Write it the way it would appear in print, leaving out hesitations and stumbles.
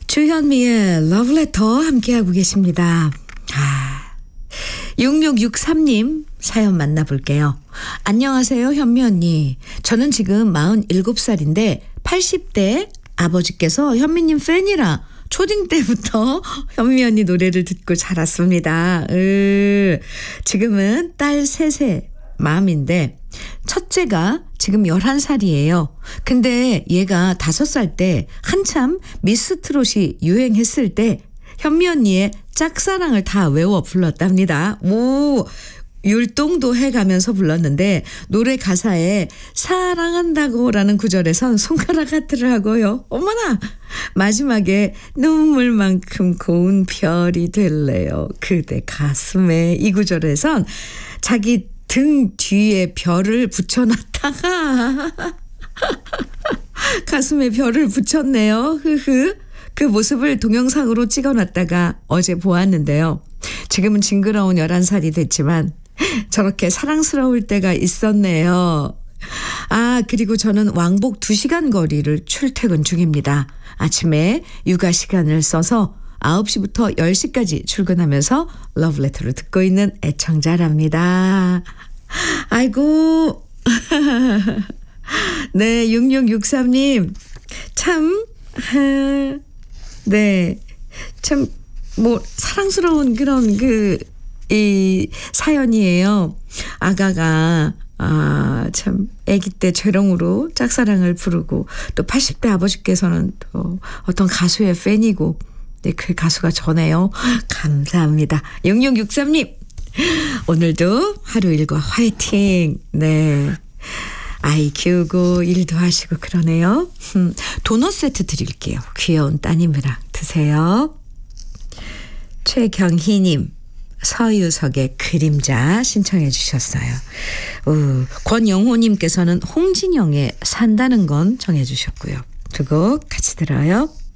주현미의 러브레터 함께하고 계십니다. 6663님 사연 만나볼게요. 안녕하세요, 현미 언니. 저는 지금 47살인데 80대 아버지께서 현미님 팬이라 초딩 때부터 현미 언니 노래를 듣고 자랐습니다. 지금은 딸 셋의 마음인데 첫째가 지금 11살이에요. 근데 얘가 5살 때 한참 미스트롯이 유행했을 때 현미 언니의 짝사랑을 다 외워 불렀답니다. 율동도 해가면서 불렀는데 노래 가사에 사랑한다고라는 구절에선 손가락 하트를 하고요. 어머나! 마지막에 눈물만큼 고운 별이 될래요. 그대 가슴에 이 구절에선 자기 등 뒤에 별을 붙여놨다가 가슴에 별을 붙였네요. 그 모습을 동영상으로 찍어놨다가 어제 보았는데요. 지금은 징그러운 11살이 됐지만 저렇게 사랑스러울 때가 있었네요. 그리고 저는 왕복 2시간 거리를 출퇴근 중입니다. 아침에 육아 시간을 써서 9시부터 10시까지 출근하면서 러브레터를 듣고 있는 애청자랍니다. 아이고. 네, 6663님. 참, 네. 참, 사랑스러운 그런 이 사연이에요. 아가가, 참, 아기 때 재롱으로 짝사랑을 부르고, 또 80대 아버지께서는 또 어떤 가수의 팬이고, 네, 그 가수가 저네요. 감사합니다. 6663님. 오늘도 하루 일과 화이팅. 네. 아이 키우고 일도 하시고 그러네요. 도넛 세트 드릴게요. 귀여운 따님이랑 드세요. 최경희님. 서유석의 그림자 신청해 주셨어요. 권영호님께서는 홍진영의 산다는 건 정해 주셨고요. 두 곡 같이 들어요.